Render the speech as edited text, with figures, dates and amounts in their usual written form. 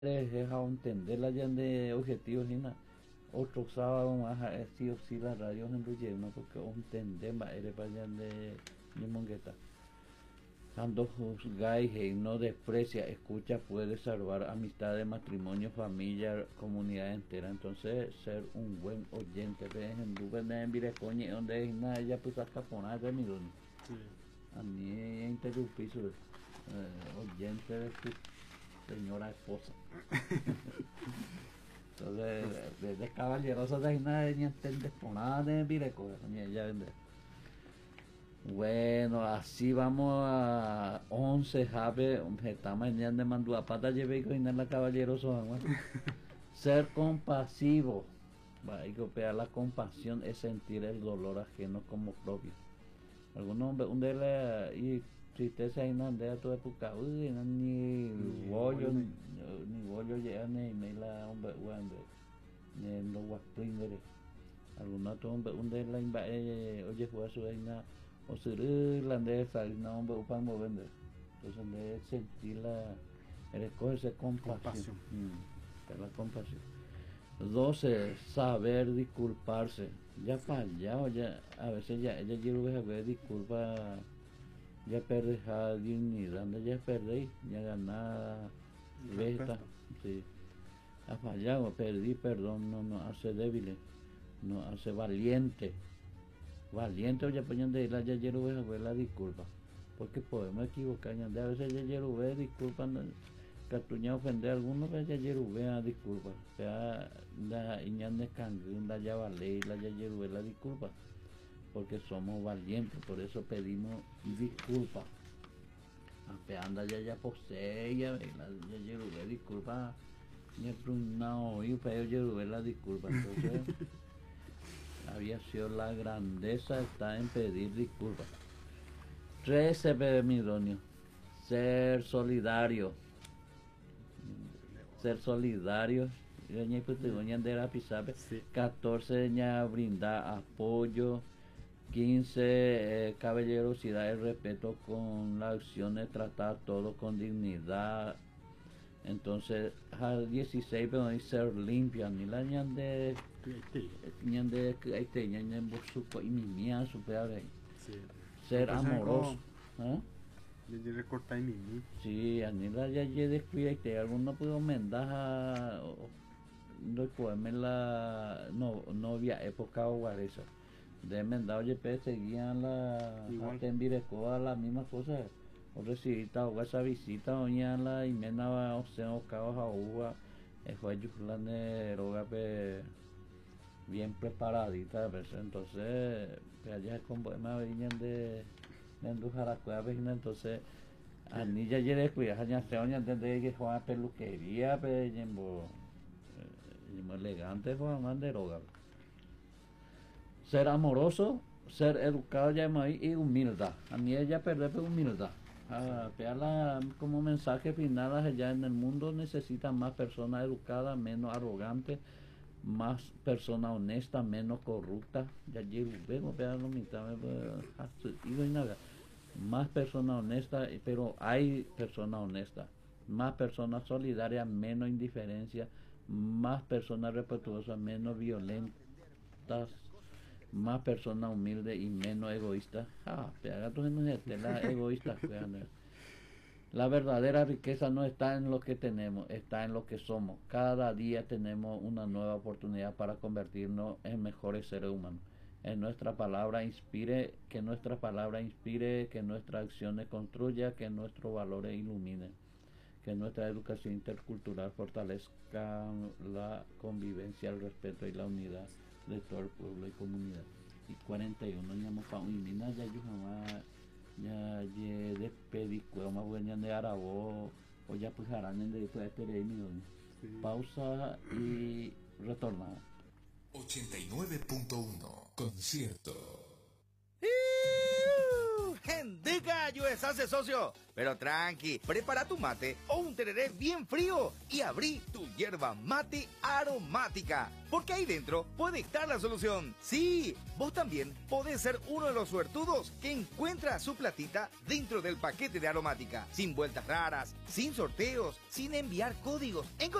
es a entender la ya de objetivos y nada. Otro sábado más sí o sí la radio en Ruyema porque entender más eres para allá de Mongueta. Ando juzgáis y no desprecia, escucha, puede salvar amistades, matrimonio, familia, comunidad entera. Entonces, ser un buen oyente, ves en duda de Virecoñe, donde es nada, ella pues saca por nada de mi don. Sí. A mí interrumpí su oyente de su señora esposa. Entonces, desde caballeroso de nada, ella entiende por nada de Virecoñe, ella vende. Bueno, así vamos a 11 Jave, estamos en de Manduapata, llevé y en la caballeroso, ser compasivo. Va, hay que operar la compasión es sentir el dolor ajeno como propio. Algunos hombres, un día y tristeza y no ande a toda época, uy, no, ni bollo, ni bollo llega ni me la hombre, ni no guaspringere. Algunos otros hombres, un día la invade, oye, fue a su reina, o se la de salir, no, hombre, upan mover. Entonces, de sentir la, el escogerse compasión. Compasión. La compasión. 12 saber disculparse. Ya fallado, ya, a veces ya, ella quiere ver disculpa, ya perdés la dignidad, ya perdéis, ya ganar, vesta, sí. Ha fallado, perdí, perdón, no nos hace débiles, nos hace valiente. Valiente, oye, pues de la ya quiero ver la disculpa. Porque podemos equivocar, a veces ya quiero ver disculpa. Catuña ofender a algunos que ya yerubea disculpa, sea la iñan cangún, la ya vale, la ya yerube la disculpa, porque somos valientes, por eso pedimos disculpa. Apeanda ya posee, ya la ya yerube disculpa, ya prunao y pero yerube la disculpa, entonces había sido la grandeza está en pedir disculpas. 13 Midonio, ser solidario. Ser solidarios, Sí. 14 brindar apoyo, 15 caballerosidad y respeto con las acciones, tratar todo con dignidad. Entonces, al 16 pero ser limpia, ni la ñande, ñande, ñande, y mi mía, super, Sí. ser amoroso. ¿Eh? Le recorta y mimi. Sí, Anila ya descuida y te alguno pudo mendaja recuerden la no, novia época o guareza. De mendado ya seguían la Igual. a las mismas cosas. O recibita o esa visita o ya la y menaba o sea o caos a uva. Fue yuflane roga bien preparadita, ¿ves? Entonces, allá con buena venían de endujar a cueva, entonces Anilla yere cuida hanya seonya de que juega peluquería pe yembo elegante juega más de rogar. Ser amoroso, ser educado ya y humildad. A mí ella perder humildad. Pearla como mensaje final allá en el mundo necesita más personas educadas, menos arrogantes, más personas honestas, menos corruptas. Ya llego, pearlo mitad, y nada más personas honestas, pero hay personas honestas, más personas solidarias, menos indiferencia, más personas respetuosas, menos violentas, más personas humildes y menos egoístas. Pega tú no es la egoísta. La verdadera riqueza no está en lo que tenemos, está en lo que somos. Cada día tenemos una nueva oportunidad para convertirnos en mejores seres humanos. Que nuestra palabra inspire, que nuestras acciones construya, que nuestros valores iluminen, que nuestra educación intercultural fortalezca la convivencia, el respeto y la unidad de todo el pueblo y comunidad. Y 41 ñamo pa un mina ya yo jamás ya ye de pedicue más buena de arabo o ya pues harán en de pausa y retornada. 89.1 Concierto. Hendica ayuesase, socio. Pero tranqui, prepara tu mate o un tereré bien frío y abrí tu yerba mate aromática. Porque ahí dentro puede estar la solución. Sí, vos también podés ser uno de los suertudos que encuentra su platita dentro del paquete de aromática. Sin vueltas raras, sin sorteos, sin enviar códigos.